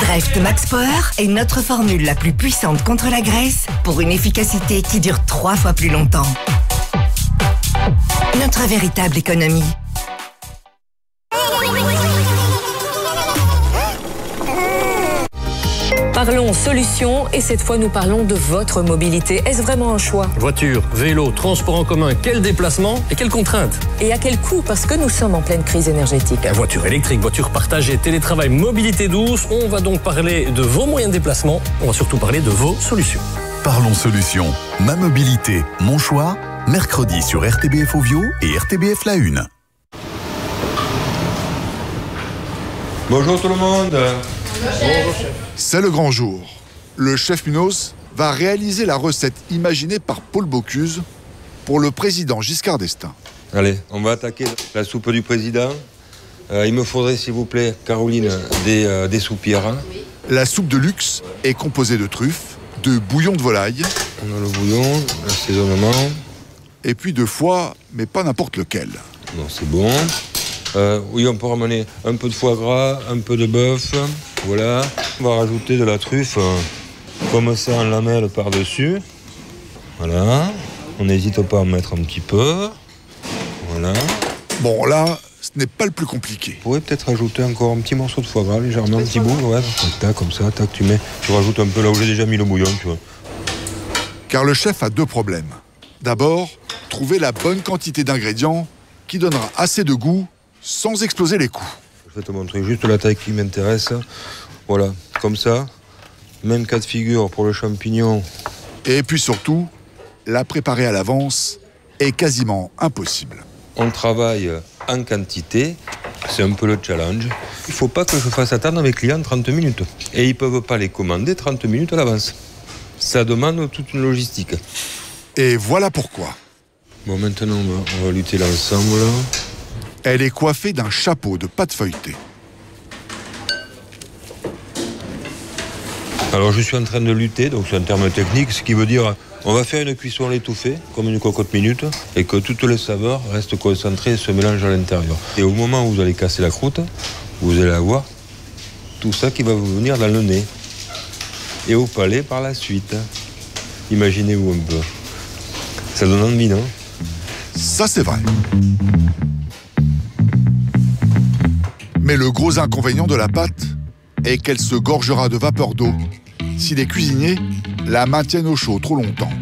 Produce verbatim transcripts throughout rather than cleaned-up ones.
Greft Max Power est notre formule la plus puissante contre la graisse pour une efficacité qui dure trois fois plus longtemps. Notre véritable économie. Parlons solutions et cette fois nous parlons de votre mobilité. Est-ce vraiment un choix? Voiture, vélo, transport en commun, quel déplacement et quelles contraintes? Et à quel coût? Parce que nous sommes en pleine crise énergétique. Voiture électrique, voiture partagée, télétravail, mobilité douce. On va donc parler de vos moyens de déplacement. On va surtout parler de vos solutions. Parlons solutions. Ma mobilité, mon choix. Mercredi sur R T B F Ovio et R T B F La Une. Bonjour tout le monde. Bonjour chef. C'est le grand jour. Le chef Munoz va réaliser la recette imaginée par Paul Bocuse pour le président Giscard d'Estaing. Allez, on va attaquer la soupe du président. Euh, il me faudrait, s'il vous plaît, Caroline, des, euh, des soupirs. Hein. La soupe de luxe est composée de truffes, de bouillon de volaille. On a le bouillon, l'assaisonnement. Et puis de foie, mais pas n'importe lequel. Non, c'est bon. Euh, oui, on peut ramener un peu de foie gras, un peu de bœuf. Voilà. On va rajouter de la truffe euh, comme ça en lamelles par-dessus. Voilà. On n'hésite pas à en mettre un petit peu. Voilà. Bon, là, ce n'est pas le plus compliqué. Vous pourriez peut-être rajouter encore un petit morceau de foie gras, légèrement, un petit bout. Ouais, tac, comme ça, tac, tu mets. Tu rajoutes un peu là où j'ai déjà mis le bouillon, tu vois. Car le chef a deux problèmes. D'abord, trouver la bonne quantité d'ingrédients qui donnera assez de goût sans exploser les coûts. Je vais te montrer juste la taille qui m'intéresse. Voilà, comme ça. Même cas de figure pour le champignon. Et puis surtout, la préparer à l'avance est quasiment impossible. On travaille en quantité, c'est un peu le challenge. Il ne faut pas que je fasse attendre mes clients trente minutes. Et ils ne peuvent pas les commander trente minutes à l'avance. Ça demande toute une logistique. Et voilà pourquoi. Bon, maintenant, on va lutter l'ensemble. Elle est coiffée d'un chapeau de pâte feuilletée. Alors, je suis en train de lutter, donc c'est un terme technique, ce qui veut dire on va faire une cuisson à l'étouffée, comme une cocotte minute, et que toutes les saveurs restent concentrées et se mélangent à l'intérieur. Et au moment où vous allez casser la croûte, vous allez avoir tout ça qui va vous venir dans le nez. Et au palais par la suite. Imaginez-vous un peu. Ça donne envie, non? Ça, c'est vrai. Mais le gros inconvénient de la pâte est qu'elle se gorgera de vapeur d'eau si les cuisiniers la maintiennent au chaud trop longtemps.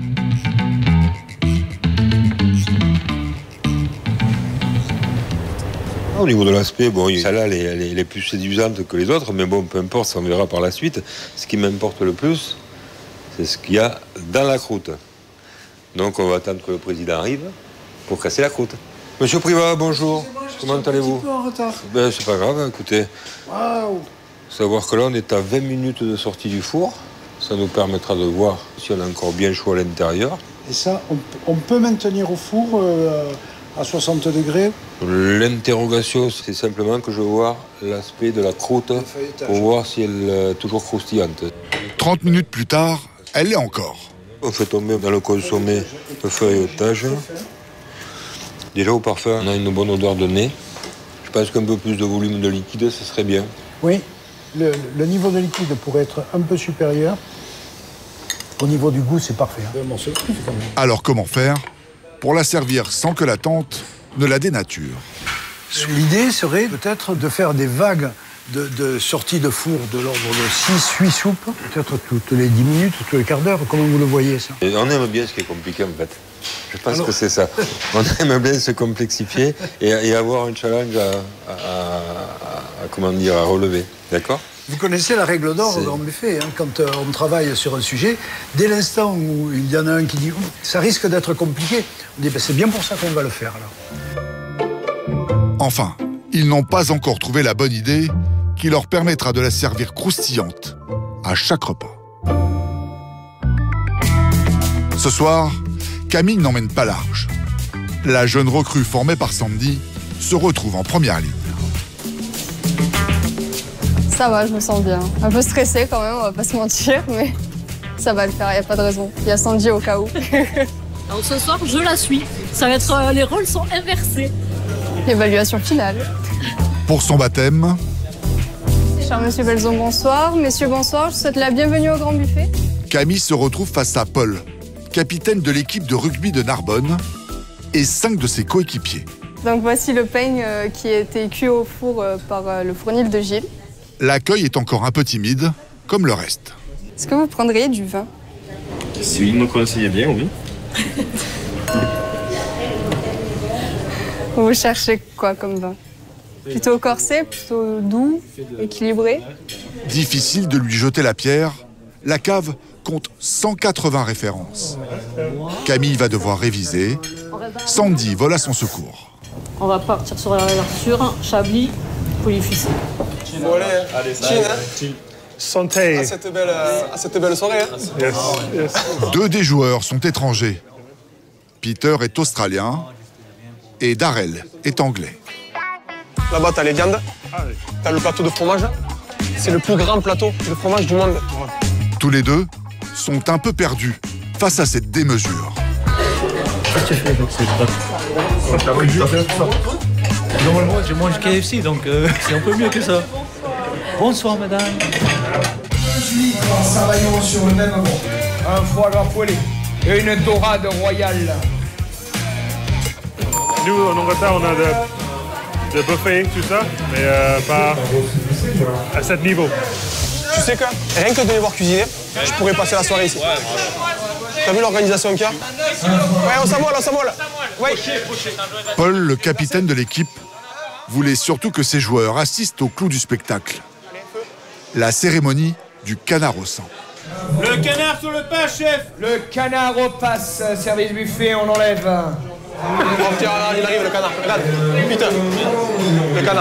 Au niveau de l'aspect, bon, celle-là, elle est, elle est plus séduisante que les autres, mais bon, peu importe, ça on verra par la suite. Ce qui m'importe le plus, c'est ce qu'il y a dans la croûte. Donc on va attendre que le président arrive pour casser la croûte. Monsieur Privat, bonjour. Comment allez-vous? Un petit peu en retard. Ben, c'est pas grave, écoutez. Waouh. Savoir que là, on est à vingt minutes de sortie du four. Ça nous permettra de voir si on est encore bien chaud à l'intérieur. Et ça, on, on peut maintenir au four euh, à soixante degrés? L'interrogation, c'est simplement que je veux voir l'aspect de la croûte pour voir si elle est toujours croustillante. trente minutes plus tard, elle l'est encore. On fait tomber dans le consommé le feuilletage. Déjà au parfum, on a une bonne odeur de nez. Je pense qu'un peu plus de volume de liquide, ce serait bien. Oui, le, le niveau de liquide pourrait être un peu supérieur. Au niveau du goût, c'est parfait. Hein. Alors comment faire pour la servir sans que l'attente ne la dénature? L'idée serait peut-être de faire des vagues de, de sortie de four de l'ordre de six huit soupes, peut-être toutes les dix minutes, tous les quarts d'heure. Comment vous le voyez, ça? Et on aime bien ce qui est compliqué, en fait. Je pense Alors... que c'est ça. On aime bien se complexifier et, et avoir un challenge à, à, à, à, comment dire, à relever. D'accord? Vous connaissez la règle d'or, en effet, hein, quand euh, on travaille sur un sujet, dès l'instant où il y en a un qui dit oh, « ça risque d'être compliqué », on dit ben, « c'est bien pour ça qu'on va le faire ». Alors. Enfin, ils n'ont pas encore trouvé la bonne idée qui leur permettra de la servir croustillante à chaque repas. Ce soir, Camille n'emmène pas large. La jeune recrue formée par Sandy se retrouve en première ligne. Ça va, je me sens bien. Un peu stressée quand même, on va pas se mentir, mais ça va le faire, il n'y a pas de raison. Il y a Sandy au cas où. Alors ce soir, je la suis. Ça va être, euh, les rôles sont inversés. Évaluation finale. Pour son baptême, Cher monsieur Belzon, bonsoir. Messieurs, bonsoir. Je vous souhaite la bienvenue au Grand Buffet. Camille se retrouve face à Paul, capitaine de l'équipe de rugby de Narbonne, et cinq de ses coéquipiers. Donc voici le peigne euh, qui a été cuit au four euh, par euh, le fournil de Gilles. L'accueil est encore un peu timide, comme le reste. Est-ce que vous prendriez du vin? Si vous me conseillez bien, oui. Vous cherchez quoi comme vin? Plutôt corsé, plutôt doux, équilibré? Difficile de lui jeter la pierre, la cave compte cent quatre-vingts références. Camille va devoir réviser. Sandy vole à son secours. On va partir sur la sur Chablis, Polyficé. Bon, allez, allez, Chine, hein. Santé. À cette belle, à cette belle soirée. Hein. Yes, yes. Deux des joueurs sont étrangers. Peter est australien et Darrell est anglais. Là-bas, t'as les viandes, t'as le plateau de fromage. C'est le plus grand plateau de fromage du monde. Tous les deux sont un peu perdus face à cette démesure. Qu'est-ce que tu fais avec cette pâte? Normalement, je mange K F C, donc euh, c'est un peu mieux que ça. Bonsoir, madame. Aujourd'hui, travaillons sur le même mot. Un foie gras poêlé et une dorade royale. Nous, en Angleterre, on a des de buffets, tout ça, mais euh, pas à ce niveau. Tu sais quoi? Rien que de les voir cuisiner, je pourrais passer la soirée ici. T'as vu l'organisation qu'il y a? Ouais, on s'envole, on s'envole. Ouais. Paul, le capitaine de l'équipe, voulait surtout que ses joueurs assistent au clou du spectacle. La cérémonie du canard au sang. Le canard sur le pas, chef. Le canard au passe, service buffet, on enlève. Oh, tiens, il arrive le canard. Regarde, putain, le canard.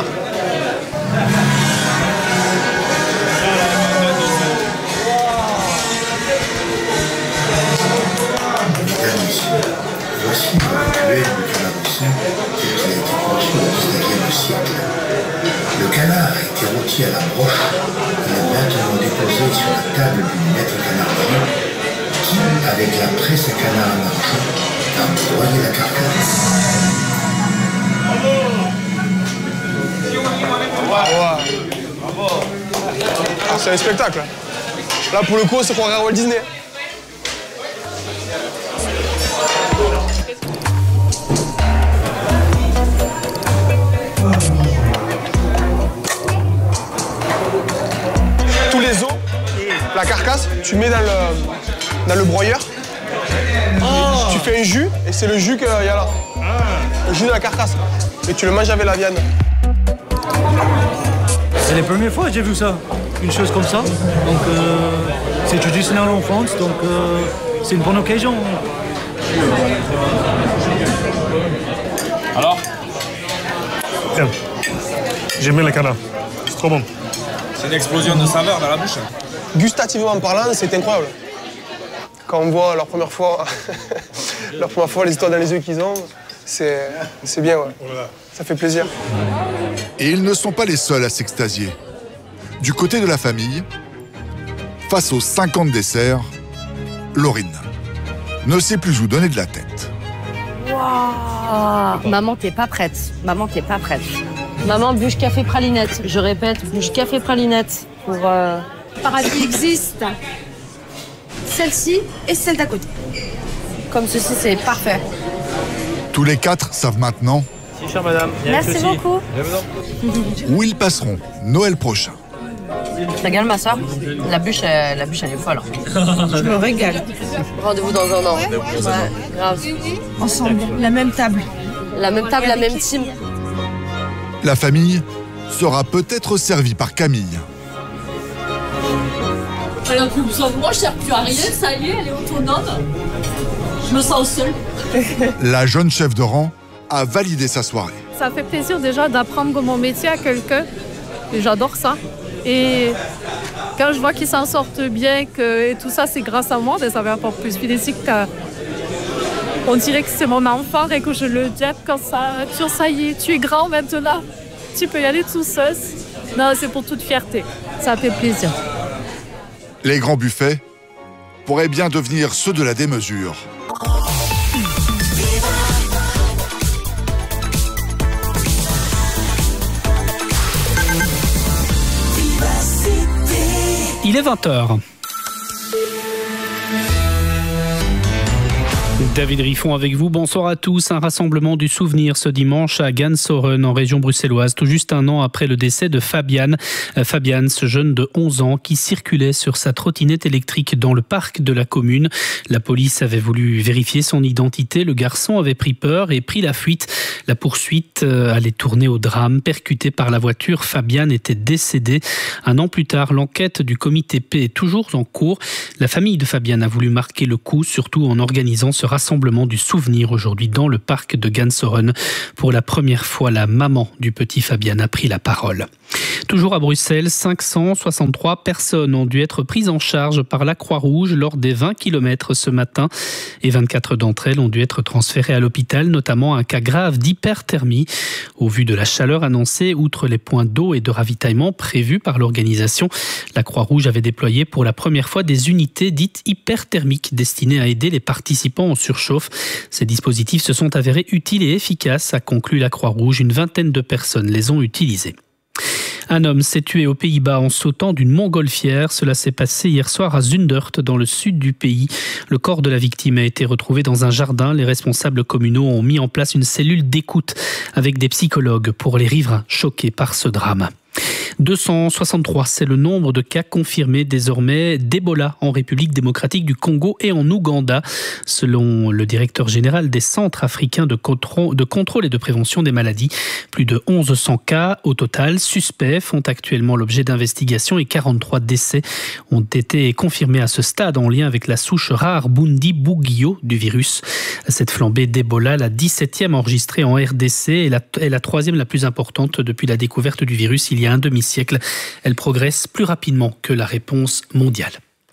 Voici le rituel du canard au sang tel qu'il a été conçu au dix-neuvième siècle. Le canard a été rôti à la broche et est maintenant déposé sur la table du maître canardier qui, avec la presse à canard à marchand, a broyé la carcasse. Ah, c'est un spectacle. Là, pour le coup, on se croirait à Walt Disney. Tous les os, la carcasse, tu mets dans le, dans le broyeur. Oh. Tu fais un jus, et c'est le jus qu'il y a là. Ah. Le jus de la carcasse. Et tu le manges avec la viande. C'est la première fois que j'ai vu ça, une chose comme ça. Donc euh, c'est traditionnel en France, donc euh, c'est une bonne occasion. Alors? Bien. J'aime bien le canard. C'est trop bon. C'est une explosion de saveurs dans la bouche. Gustativement parlant, c'est incroyable. Quand on voit leur première fois, leur première fois les histoires dans les yeux qu'ils ont, c'est bien, ouais. Ça fait plaisir. Et ils ne sont pas les seuls à s'extasier. Du côté de la famille, face aux cinquante desserts, Laurine ne sait plus où donner de la tête. Wow. Maman, t'es pas prête. Maman, t'es pas prête. Maman, bûche café pralinette. Je répète, bûche café pralinette. Pour. Euh... Paradis existe. Celle-ci et celle d'à côté. Comme ceci, c'est parfait. Tous les quatre savent maintenant Si, chère madame. Merci beaucoup. où ils passeront Noël prochain. Je régale ma soeur. La bûche, elle, la bûche, elle est folle. Je me régale. Rendez-vous dans un an. Ouais, ouais, ouais, grave. Ensemble, la même table. La même table, la même team. La famille sera peut-être servie par Camille. Elle a plus besoin de moi, je ne sers plus à rien, ça y est, elle est autonome. Je me sens seule. La jeune chef de rang a validé sa soirée. Ça fait plaisir déjà d'apprendre mon métier à quelqu'un. Et j'adore ça. Et quand je vois qu'ils s'en sortent bien que, et tout ça, c'est grâce à moi, ben, ça va encore plus plaisir qu'on dirait que c'est mon enfant et que je le jette quand ça, tu, ça y est, tu es grand maintenant. Tu peux y aller tout seul. Non, c'est pour toute fierté. Ça fait plaisir. Les grands buffets pourraient bien devenir ceux de la démesure. Il est vingt heures. David Riffon avec vous, bonsoir à tous. Un rassemblement du souvenir ce dimanche à Gansoren en région bruxelloise, tout juste un an après le décès de Fabian. Fabian, ce jeune de onze ans qui circulait sur sa trottinette électrique dans le parc de la commune. La police avait voulu vérifier son identité, le garçon avait pris peur et pris la fuite. La poursuite allait tourner au drame, percuté par la voiture. Fabian était décédé. Un an plus tard, l'enquête du comité P est toujours en cours. La famille de Fabian a voulu marquer le coup, surtout en organisant ce rassemblement du souvenir aujourd'hui dans le parc de Gansoren. Pour la première fois, la maman du petit Fabian a pris la parole. Toujours à Bruxelles, cinq cent soixante-trois personnes ont dû être prises en charge par la Croix-Rouge lors des vingt kilomètres ce matin et vingt-quatre d'entre elles ont dû être transférées à l'hôpital, notamment un cas grave d'hyperthermie. Au vu de la chaleur annoncée, outre les points d'eau et de ravitaillement prévus par l'organisation, la Croix-Rouge avait déployé pour la première fois des unités dites hyperthermiques destinées à aider les participants en surchauffe. Ces dispositifs se sont avérés utiles et efficaces, a conclu la Croix-Rouge. Une vingtaine de personnes les ont utilisés. Un homme s'est tué aux Pays-Bas en sautant d'une montgolfière. Cela s'est passé hier soir à Zundert, dans le sud du pays. Le corps de la victime a été retrouvé dans un jardin. Les responsables communaux ont mis en place une cellule d'écoute avec des psychologues pour les riverains choqués par ce drame. deux cent soixante-trois, c'est le nombre de cas confirmés désormais d'Ebola en République démocratique du Congo et en Ouganda. Selon le directeur général des centres africains de contrôle, de contrôle et de prévention des maladies, plus de mille cent cas au total suspects font actuellement l'objet d'investigations et quarante-trois décès ont été confirmés à ce stade en lien avec la souche rare Bundi-Bugyo du virus. Cette flambée d'Ebola, la dix-septième enregistrée en R D C, est la, est la troisième la plus importante depuis la découverte du virus il y a un demi-siècle. Elle progresse plus rapidement que la réponse mondiale.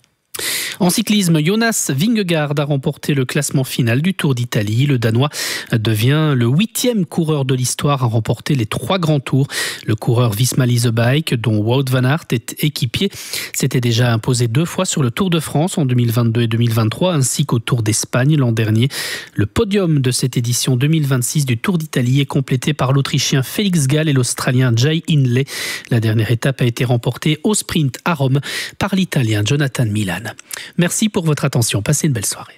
En cyclisme, Jonas Vingegaard a remporté le classement final du Tour d'Italie. Le Danois devient le huitième coureur de l'histoire à remporter les trois grands tours. Le coureur Visma Lease Bike, dont Wout van Aert est équipier, s'était déjà imposé deux fois sur le Tour de France en deux mille vingt-deux et deux mille vingt-trois, ainsi qu'au Tour d'Espagne l'an dernier. Le podium de cette édition deux mille vingt-six du Tour d'Italie est complété par l'Autrichien Félix Gall et l'Australien Jay Hindley. La dernière étape a été remportée au sprint à Rome par l'Italien Jonathan Milan. Merci pour votre attention. Passez une belle soirée.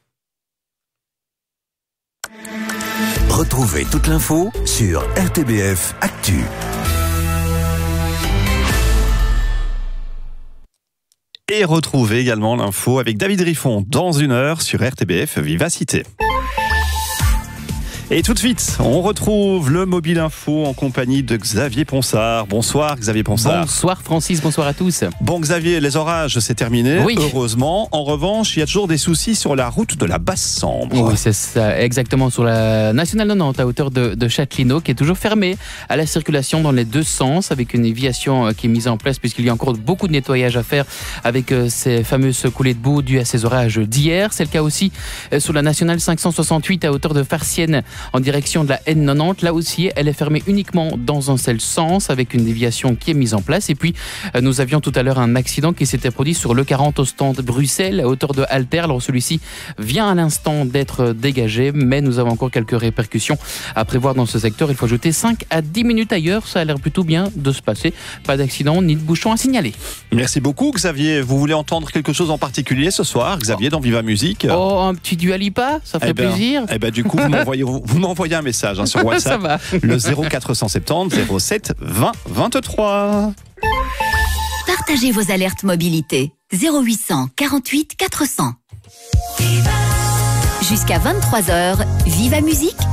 Retrouvez toute l'info sur R T B F Actu. Et retrouvez également l'info avec David Riffon dans une heure sur R T B F Vivacité. Et tout de suite, on retrouve le Mobile Info en compagnie de Xavier Ponsard. Bonsoir Xavier Ponsard. Bonsoir Francis, bonsoir à tous. Bon Xavier, les orages, c'est terminé, oui. Heureusement. En revanche, il y a toujours des soucis sur la route de la Basse-Sambre. Oui, c'est ça, exactement, sur la Nationale quatre-vingt-dix à hauteur de, de Châtelineau, qui est toujours fermée à la circulation dans les deux sens, avec une déviation qui est mise en place, puisqu'il y a encore beaucoup de nettoyage à faire avec ces fameuses coulées de boue dues à ces orages d'hier. C'est le cas aussi sur la Nationale cinq cent soixante-huit à hauteur de Farciennes, en direction de la N quatre-vingt-dix. Là aussi, elle est fermée uniquement dans un seul sens, avec une déviation qui est mise en place. Et puis, nous avions tout à l'heure un accident qui s'était produit sur le quarante au stand Bruxelles, à hauteur de Alter. Alors, celui-ci vient à l'instant d'être dégagé, mais nous avons encore quelques répercussions à prévoir dans ce secteur. Il faut ajouter cinq à dix minutes ailleurs. Ça a l'air plutôt bien de se passer. Pas d'accident ni de bouchon à signaler. Merci beaucoup, Xavier. Vous voulez entendre quelque chose en particulier ce soir, Xavier, dans Viva Musique? Oh, un petit Dua Lipa, ça fait eh ben, plaisir. Eh ben, du coup, vous m'envoyez, vous, vous m'envoyez un message hein, sur WhatsApp. Ça va. Le zéro quatre cent soixante-dix zéro sept vingt vingt-trois. Partagez vos alertes mobilité. zéro huit cent quarante-huit quatre cents. Jusqu'à vingt-trois heures, Viva Musique